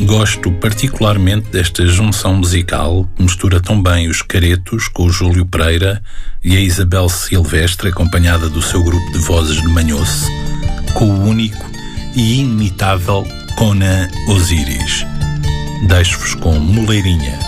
Gosto particularmente desta junção musical que mistura tão bem os Caretos com o Júlio Pereira e a Isabel Silvestre, acompanhada do seu grupo de vozes de Manhoce, com o único e inimitável Conan Osiris. Deixo-vos com Moleirinha.